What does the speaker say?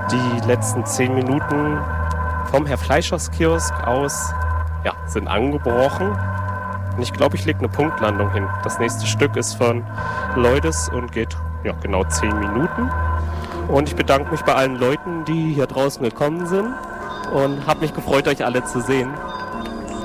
Die letzten 10 Minuten vom Herr Fleischers Kiosk aus sind angebrochen. Und ich glaube, ich lege eine Punktlandung hin. Das nächste Stück ist von Loides und geht genau 10 Minuten. Und ich bedanke mich bei allen Leuten, die hier draußen gekommen sind. Und habe mich gefreut, euch alle zu sehen.